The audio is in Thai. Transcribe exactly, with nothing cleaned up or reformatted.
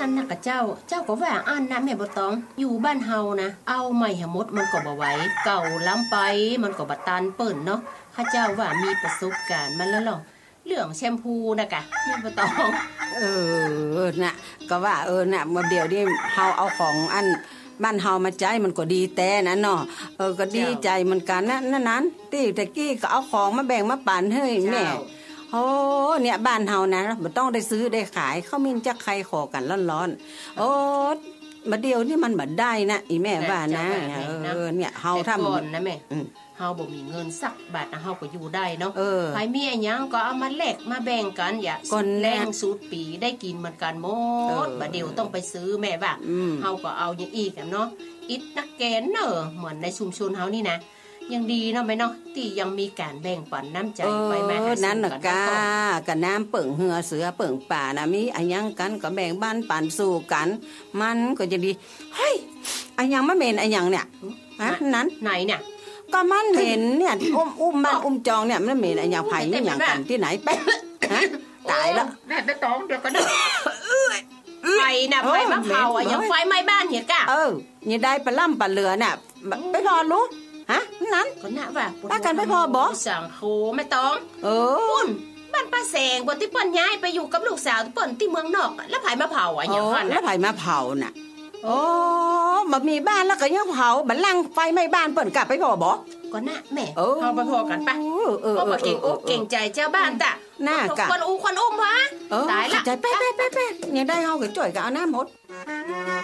นน่ะกับเจ้าเจ้าก็ว่าอันนะแม่บ่ต้องอยู่บ้านเฮานะเอาไม้หมดมันก็บ่ไหวเก่าล้ำไปมันก็บ่ตันเปิ้นเนาะข้าเจ้าว่ามีประสบการณ์มันแล้วหรอเรื่องแชมพูนะกะแม่บ่ต้องเออน่ะก็ว่าเออน่ะเมื่อเดี๋ยวนี้เฮาเอาของอันบ้านเฮามาใจมันก็ดีแต่นะเนาะเออก็ดีใจเหมือนกันนะนั่นนั้นที่ตะกี้ก็เอาของมาแบ่งมาปั่นให้แม่โอ้เนี่ยบ้านเฮานะบ่ต้องได้ซื้อได้ขายเขามีจักใครขอกันร้อนๆโอ้มาเดียวนี่มันบ่ได้นะอีแม่ว่านะเออเนี่ยเฮาทำก่อนนะแม่เฮาบ่มีเงินสักบาทนะเฮาก็อยู่ได้เนาะใครมีอีหยังก็เอามาแลกมาแบ่งกันอย่าก่อนแรงสูตรปีได้กินเหมือนกันหมดบ่เดียวต้องไปซื้อแม่ว่าเฮาก็เอาอย่างอีกเนาะอิดนักแกนเนอะเหมือนในชุมชนเฮานี่นะยังดีเนาะแม่เนาะที่ยังมีการแบ่งปันน้ำใจไปแม่นั่นน่ะกะกะน้ำเปิ่งเหือเสือเปิ่งป่านะมีอันยังกันก็แบ่งบ้านปันสู่กันมันก็จะดีเฮ้ยอันยังมะเมนอันยังเนี่ยฮะนั้นไหนเนี่ยก็มันเห็นเนี่ยอุ้มอุ้มบ้านอุ้มจองเนี่ยมันเมนอันยังไผ่นี่อย่างกันที่ไหนเป๊ะฮะตายแล้วแม่ไปตองเดี๋ยวก็เด้อไฟน่ะไฟมะเผาอ่ะยังไฟไหม้บ้านเห็นกะเออนี่ได้ปลาล่ำปลาเรือน่ะไปพอรู้ฮะนั้นก็น่ะว่าป้ากันไม่พอบ่สั่งโคไม่ต้องเออบ้านป้าแสงบ่ที่เปิ้นย้ายไปอยู่กับลูกสาวที่เปิ้นที่เมืองนอกแล้วไผมาเผาอ่ะอย่างนั้นแล้วไผมาเผาน่ะโอ้บ่มีบ้านแล้วก็ยังเผาบัดลังไฟไหม้บ้านเปิ้นกลับไปพอบ่ก็น่ะแม่เฮาไปพอกันปะเออๆเก่งอกเก่งใจเจ้าบ้านตะน่ากะคนอูคนอุ้มวะตายละใจแป๊ะๆๆๆยังได้เฮาก็จ่วยก็เอาน้ำหมด